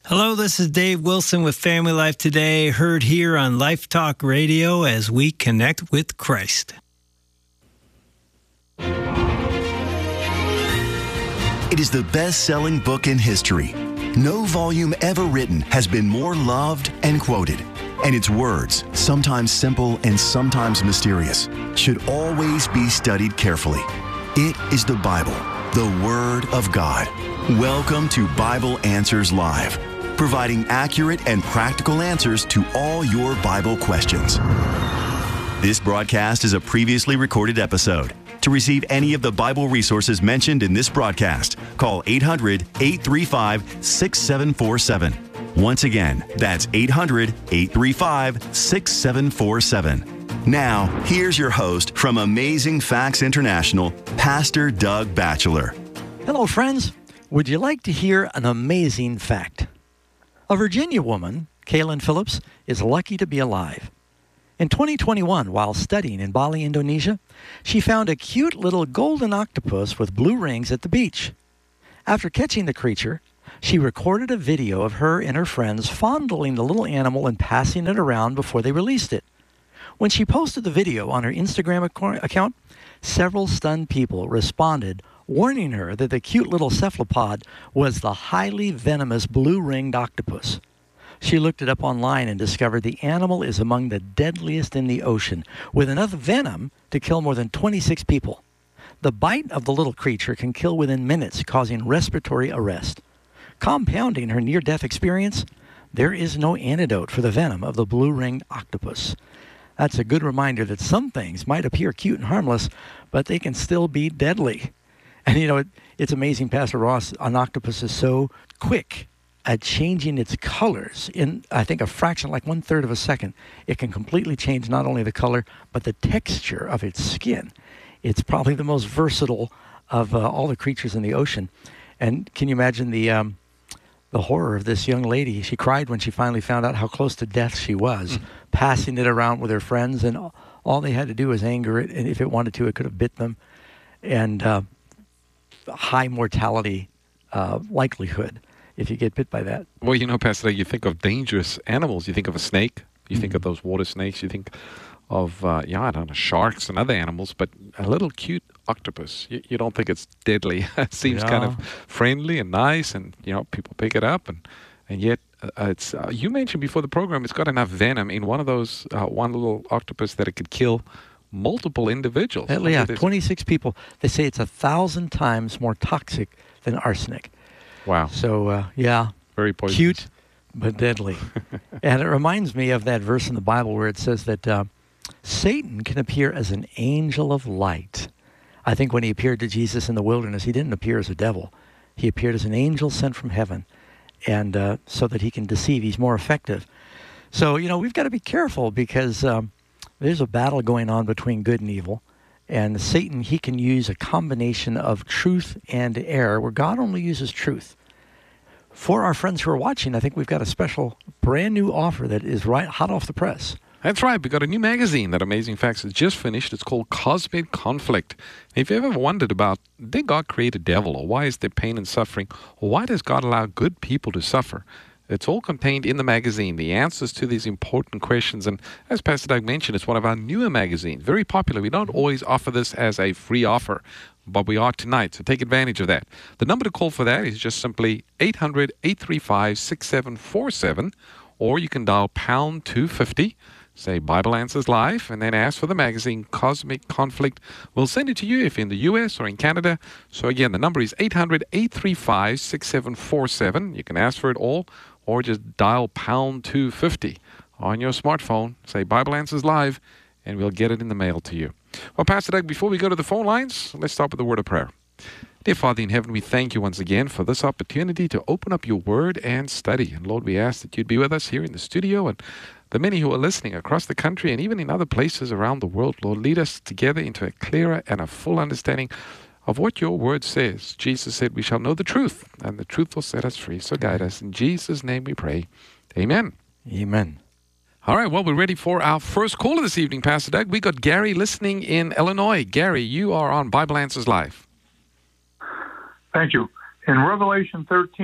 Hello, this is Dave Wilson with Family Life Today, heard here on Life Talk Radio as we connect with Christ. It is the best-selling book in history. No volume ever written has been more loved and quoted. And its words, sometimes simple and sometimes mysterious, should always be studied carefully. It is the Bible, the Word of God. Welcome to Bible Answers Live, providing accurate and practical answers to all your Bible questions. This broadcast is a previously recorded episode. To receive any of the Bible resources mentioned in this broadcast, call 800-835-6747. Once again, that's 800-835-6747. Now, here's your host from Amazing Facts International, Pastor Doug Batchelor. Hello, friends. Would you like to hear an amazing fact? A Virginia woman, Kaylin Phillips, is lucky to be alive. In 2021, while studying in Bali, Indonesia, she found a cute little golden octopus with blue rings at the beach. After catching the creature, she recorded a video of her and her friends fondling the little animal and passing it around before they released it. When she posted the video on her Instagram account, several stunned people responded, warning her that the cute little cephalopod was the highly venomous blue-ringed octopus. She looked it up online and discovered the animal is among the deadliest in the ocean, with enough venom to kill more than 26 people. The bite of the little creature can kill within minutes, causing respiratory arrest. Compounding her near-death experience, there is no antidote for the venom of the blue-ringed octopus. That's a good reminder that some things might appear cute and harmless, but they can still be deadly. And you know, it's amazing, Pastor Ross, an octopus is so quick at changing its colors in, I think, a fraction, like 1/3 of a second. It can completely change not only the color, but the texture of its skin. It's probably the most versatile of all the creatures in the ocean. And can you imagine the horror of this young lady? She cried when she finally found out how close to death she was, passing it around with her friends, and all they had to do was anger it, and if it wanted to, it could have bit them. And high mortality likelihood if you get bit by that. Well, you know, Pastor, you think of dangerous animals. You think of a snake. You think of those water snakes. You think of, I don't know, sharks and other animals. But a little cute octopus, you don't think it's deadly. It seems kind of friendly and nice, and, you know, people pick it up. And yet, it's you mentioned before the program, it's got enough venom in one of those, one little octopus that it could kill multiple individuals. Yeah, 26 people. They say it's 1,000 times more toxic than arsenic. Wow. So, very poisonous. Cute, but deadly. And it reminds me of that verse in the Bible where it says that Satan can appear as an angel of light. I think when he appeared to Jesus in the wilderness, he didn't appear as a devil. He appeared as an angel sent from heaven, and so that he can deceive. He's more effective. So, you know, we've got to be careful because there's a battle going on between good and evil. And Satan, he can use a combination of truth and error, where God only uses truth. For our friends who are watching, I think we've got a special brand new offer that is right hot off the press. That's right. We've got a new magazine that Amazing Facts has just finished. It's called Cosmic Conflict. If you ever wondered about, did God create a devil, or why is there pain and suffering, or why does God allow good people to suffer? It's all contained in the magazine, the answers to these important questions. And as Pastor Doug mentioned, it's one of our newer magazines, very popular. We don't always offer this as a free offer, but we are tonight, so take advantage of that. The number to call for that is just simply 800-835-6747, or you can dial pound 250, say Bible Answers Live, and then ask for the magazine Cosmic Conflict. We'll send it to you if you're in the U.S. or in Canada. So again, the number is 800-835-6747. You can ask for it all, or just dial pound 250 on your smartphone, say Bible Answers Live, and we'll get it in the mail to you. Well, Pastor Doug, before we go to the phone lines, let's start with a word of prayer. Dear Father in heaven, we thank you once again for this opportunity to open up your word and study. And Lord, we ask that you'd be with us here in the studio, and the many who are listening across the country and even in other places around the world. Lord, lead us together into a clearer and a full understanding of what your word says. Jesus said we shall know the truth, and the truth will set us free. So guide us. In Jesus' name we pray. Amen. Amen. All right, well, we're ready for our first caller this evening, Pastor Doug. We got Gary listening in Illinois. Gary, you are on Bible Answers Live. Thank you. In Revelation 13,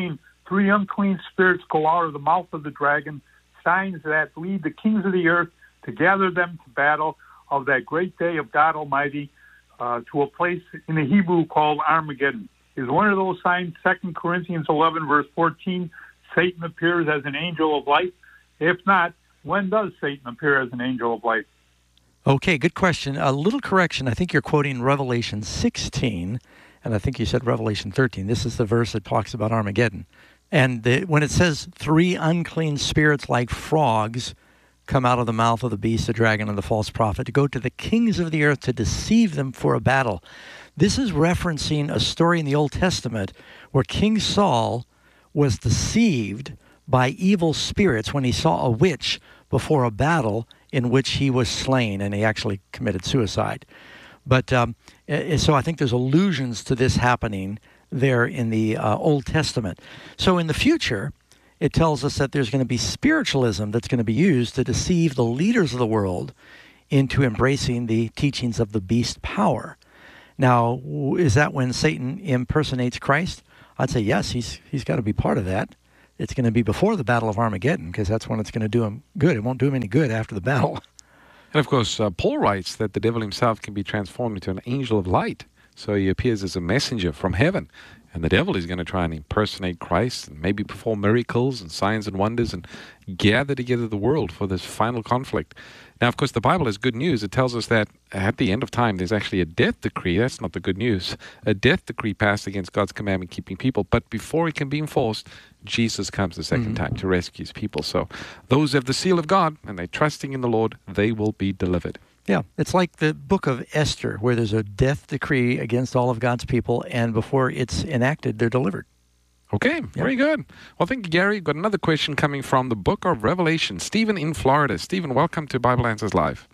3 unclean spirits go out of the mouth of the dragon, signs that lead the kings of the earth to gather them to battle of that great day of God Almighty to a place in the Hebrew called Armageddon. Is one of those signs 2 Corinthians 11, verse 14, Satan appears as an angel of light? If not, when does Satan appear as an angel of light? Okay, good question. A little correction. I think you're quoting Revelation 16, and I think you said Revelation 13. This is the verse that talks about Armageddon. And when it says 3 unclean spirits like frogs come out of the mouth of the beast, the dragon, and the false prophet to go to the kings of the earth to deceive them for a battle. This is referencing a story in the Old Testament where King Saul was deceived by evil spirits when he saw a witch before a battle in which he was slain, and he actually committed suicide. But so I think there's allusions to this happening there in the Old Testament. So in the future, it tells us that there's going to be spiritualism that's going to be used to deceive the leaders of the world into embracing the teachings of the beast power. Now, is that when Satan impersonates Christ? I'd say yes, he's got to be part of that. It's going to be before the Battle of Armageddon, because that's when it's going to do him good. It won't do him any good after the battle. And of course, Paul writes that the devil himself can be transformed into an angel of light. So he appears as a messenger from heaven. And the devil is going to try and impersonate Christ and maybe perform miracles and signs and wonders and gather together the world for this final conflict. Now, of course, the Bible is good news. It tells us that at the end of time, there's actually a death decree. That's not the good news. A death decree passed against God's commandment-keeping people. But before it can be enforced, Jesus comes the second time to rescue his people. So those who have the seal of God and they're trusting in the Lord, they will be delivered. Yeah, it's like the book of Esther, where there's a death decree against all of God's people, and before it's enacted, they're delivered. Okay, very good. Well, thank you, Gary. Got another question coming from the book of Revelation. Stephen in Florida. Stephen, welcome to Bible Answers Live.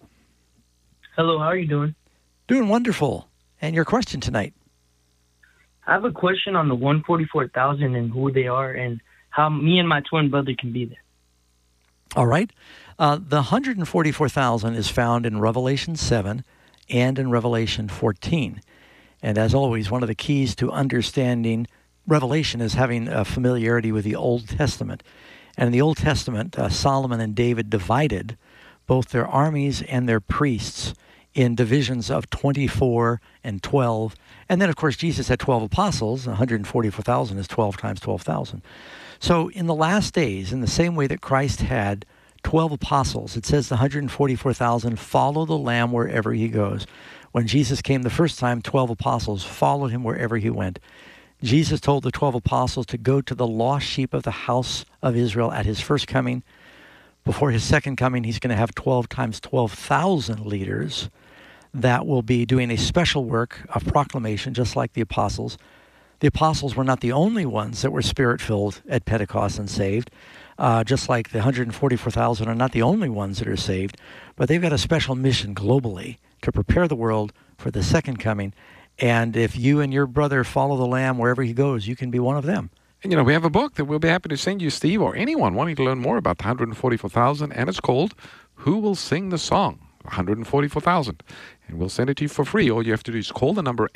Hello, how are you doing? Doing wonderful. And your question tonight? I have a question on the 144,000 and who they are and how me and my twin brother can be there. All right. The 144,000 is found in Revelation 7 and in Revelation 14. And as always, one of the keys to understanding Revelation is having a familiarity with the Old Testament. And in the Old Testament, Solomon and David divided both their armies and their priests in divisions of 24 and 12. And then, of course, Jesus had 12 apostles. 144,000 is 12 times 12,000. So in the last days, in the same way that Christ had 12 apostles, it says the 144,000 follow the Lamb wherever he goes. When Jesus came the first time, 12 apostles followed him wherever he went. Jesus told the 12 apostles to go to the lost sheep of the house of Israel at his first coming. Before his second coming, he's going to have 12 times 12,000 leaders that will be doing a special work of proclamation, just like the apostles. The apostles were not the only ones that were Spirit-filled at Pentecost and saved, just like the 144,000 are not the only ones that are saved, but they've got a special mission globally to prepare the world for the second coming. And if you and your brother follow the Lamb wherever he goes, you can be one of them. And, we have a book that we'll be happy to send you, Steve, or anyone wanting to learn more about the 144,000, and it's called Who Will Sing the Song? 144,000. And we'll send it to you for free. All you have to do is call the number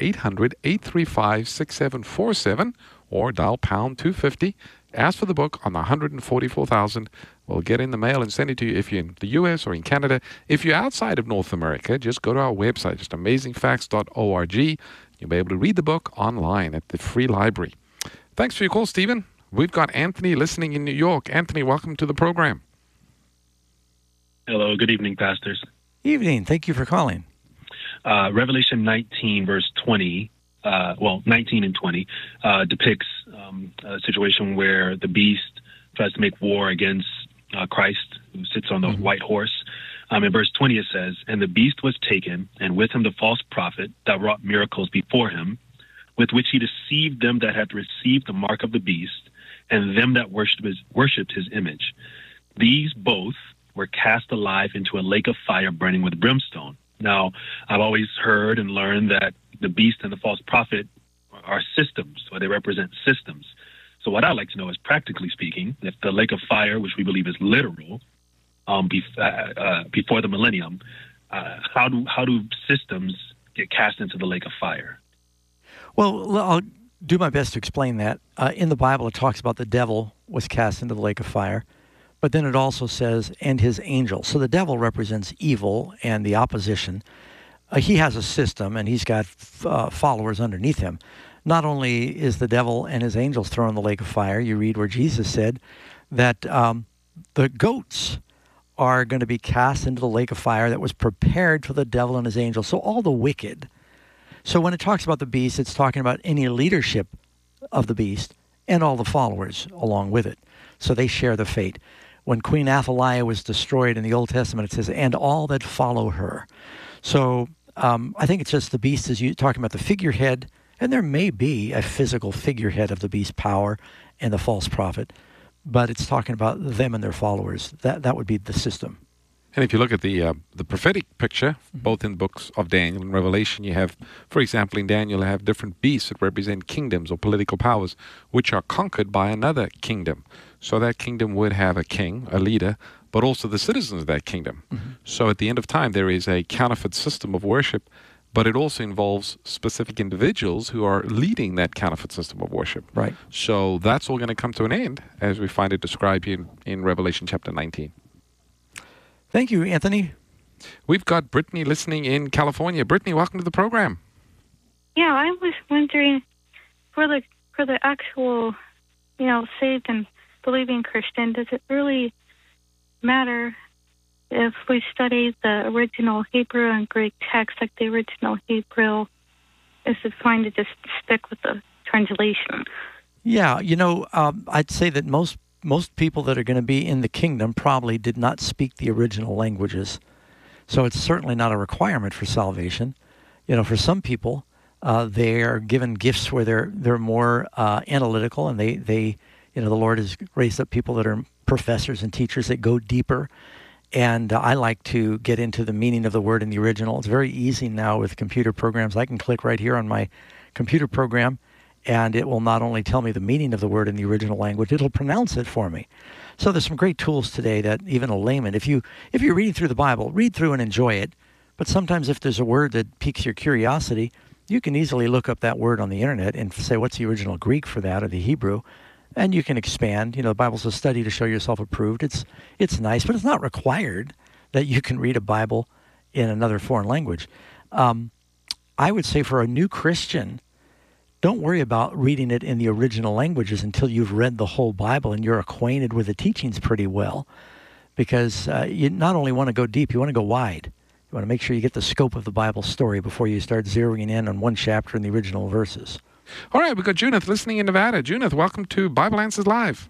800-835-6747 or dial pound 250. Ask for the book on the 144,000. We'll get in the mail and send it to you if you're in the U.S. or in Canada. If you're outside of North America, just go to our website, just amazingfacts.org. You'll be able to read the book online at the free library. Thanks for your call, Stephen. We've got Anthony listening in New York. Anthony, welcome to the program. Hello, good evening, pastors. Evening. Thank you for calling. Revelation 19, verse 20, 19 and 20, depicts a situation where the beast tries to make war against Christ, who sits on the white horse. In verse 20 it says, "And the beast was taken, and with him the false prophet that wrought miracles before him, with which he deceived them that had received the mark of the beast, and them that worshipped his image. These both were cast alive into a lake of fire burning with brimstone." Now, I've always heard and learned that the beast and the false prophet are systems, or they represent systems. So what I'd like to know is, practically speaking, if the lake of fire, which we believe is literal, before the millennium, how do systems get cast into the lake of fire? Well, I'll do my best to explain that. In the Bible, it talks about the devil was cast into the lake of fire, but then it also says, and his angels. So the devil represents evil and the opposition. He has a system, and he's got followers underneath him. Not only is the devil and his angels thrown in the lake of fire, you read where Jesus said that the goats are going to be cast into the lake of fire that was prepared for the devil and his angels. So all the wicked. So when it talks about the beast, it's talking about any leadership of the beast and all the followers along with it. So they share the fate. When Queen Athaliah was destroyed in the Old Testament, it says, and all that follow her. So I think it's just the beast is talking about the figurehead, and there may be a physical figurehead of the beast power and the false prophet, but it's talking about them and their followers. That would be the system. And if you look at the prophetic picture, both in books of Daniel and Revelation, you have, for example, in Daniel, you have different beasts that represent kingdoms or political powers, which are conquered by another kingdom. So that kingdom would have a king, a leader, but also the citizens of that kingdom. So at the end of time, there is a counterfeit system of worship, but it also involves specific individuals who are leading that counterfeit system of worship. Right. So that's all going to come to an end as we find it described in Revelation chapter 19. Thank you, Anthony. We've got Brittany listening in California. Brittany, welcome to the program. Yeah, I was wondering, for the actual, saved and believing Christian, does it really matter if we study the original Hebrew and Greek text, like the original Hebrew? Is it fine to just stick with the translation? Yeah, I'd say that most people that are going to be in the kingdom probably did not speak the original languages. So it's certainly not a requirement for salvation. For some people, they are given gifts where they're more analytical, and they the Lord has raised up people that are professors and teachers that go deeper. And I like to get into the meaning of the word in the original. It's very easy now with computer programs. I can click right here on my computer program, and it will not only tell me the meaning of the word in the original language, it'll pronounce it for me. So there's some great tools today that even a layman, if you're reading through the Bible, read through and enjoy it. But sometimes if there's a word that piques your curiosity, you can easily look up that word on the internet and say, what's the original Greek for that, or the Hebrew? And you can expand. The Bible's a study to show yourself approved. It's nice, but it's not required that you can read a Bible in another foreign language. I would say for a new Christian, don't worry about reading it in the original languages until you've read the whole Bible and you're acquainted with the teachings pretty well. Because you not only want to go deep, you want to go wide. You want to make sure you get the scope of the Bible story before you start zeroing in on one chapter in the original verses. All right, we've got Junith listening in Nevada. Junith, welcome to Bible Answers Live.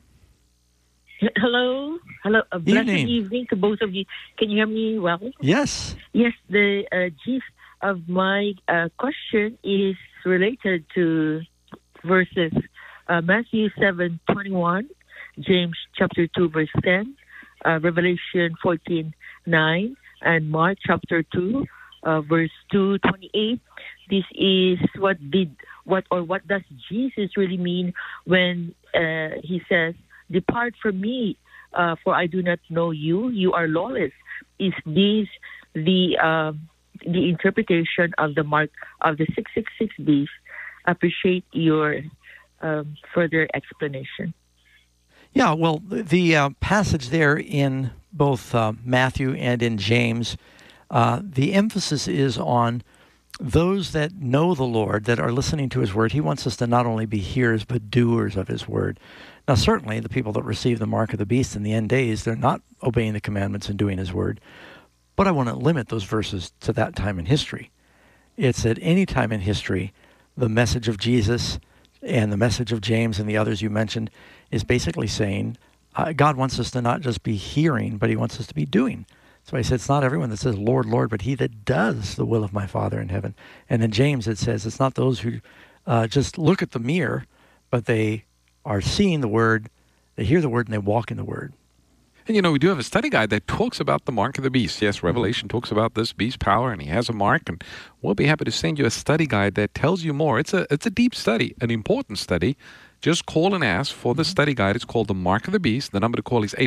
Hello. A blessed evening to both of you. Can you hear me well? Yes. Yes, the gist of my question is related to verses Matthew 7:21, James chapter 2 verse 10, Revelation 14:9, and Mark chapter 2 verse 2:28. This is what does Jesus really mean when he says, "Depart from me, for I do not know you. You are lawless." Is this the interpretation of the mark of the 666 beast? Appreciate your further explanation. Yeah, well, the passage there in both Matthew and in James, the emphasis is on those that know the Lord, that are listening to his word. He wants us to not only be hearers, but doers of his word. Now, certainly, the people that receive the mark of the beast in the end days, they're not obeying the commandments and doing his word. But I want to limit those verses to that time in history. It's at any time in history, the message of Jesus and the message of James and the others you mentioned is basically saying God wants us to not just be hearing, but he wants us to be doing. So he said, it's not everyone that says, Lord, Lord, but he that does the will of my Father in heaven. And in James it says, it's not those who just look at the mirror, but they are seeing the word, they hear the word, and they walk in the word. And we do have a study guide that talks about the mark of the beast. Yes, Revelation talks about this beast power, and he has a mark, and we'll be happy to send you a study guide that tells you more. It's a deep study, an important study. Just call and ask for the study guide. It's called The Mark of the Beast. The number to call is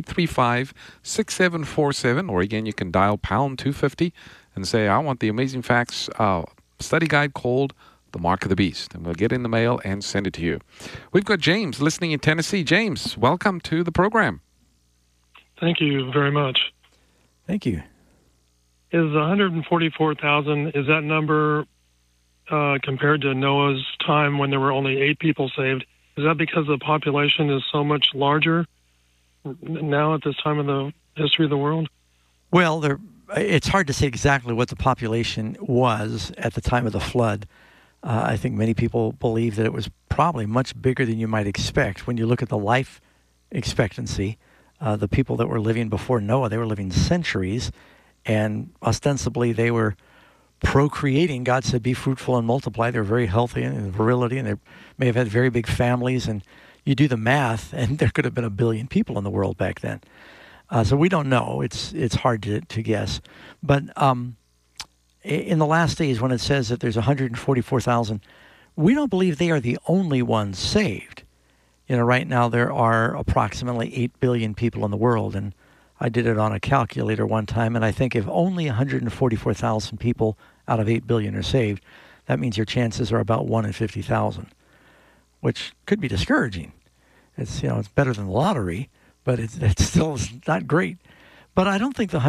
800-835-6747. Or again, you can dial #250 and say, I want the Amazing Facts study guide called the Mark of the Beast, and we'll get it in the mail and send it to you. We've got James listening in Tennessee. James, welcome to the program. Thank you very much. Thank you. Is 144,000, is that number compared to Noah's time when there were only 8 people saved? Is that because the population is so much larger now at this time in the history of the world? Well, it's hard to say exactly what the population was at the time of the flood. I think many people believe that it was probably much bigger than you might expect. When you look at the life expectancy, the people that were living before Noah, they were living centuries, and ostensibly they were procreating. God said, be fruitful and multiply. They were very healthy and in virility, and they may have had very big families. And you do the math, and there could have been 1 billion people in the world back then. So we don't know. It's hard to guess. But in the last days, when it says that there's 144,000, we don't believe they are the only ones saved. Right now there are approximately 8 billion people in the world, and I did it on a calculator one time, and I think if only 144,000 people out of 8 billion are saved, that means your chances are about 1 in 50,000, which could be discouraging. It's better than the lottery, but it's still not great. But I don't think the